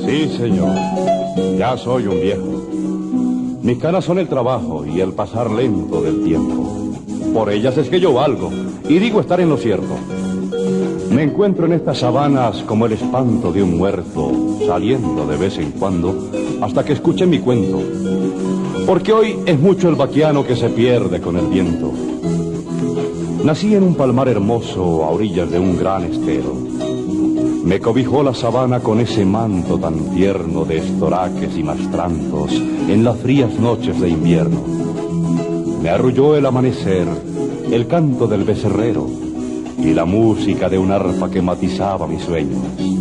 Sí, señor. Ya soy un viejo. Mis canas son el trabajo y el pasar lento del tiempo. Por ellas es que yo valgo, y digo estar en lo cierto. Me encuentro en estas sabanas como el espanto de un muerto, saliendo de vez en cuando, hasta que escuche mi cuento. Porque hoy es mucho el vaquiano que se pierde con el viento. Nací en un palmar hermoso, a orillas de un gran estero. Me cobijó la sabana con ese manto tan tierno de estoraques y mastrantos en las frías noches de invierno. Me arrulló el amanecer, el canto del becerrero y la música de un arpa que matizaba mis sueños.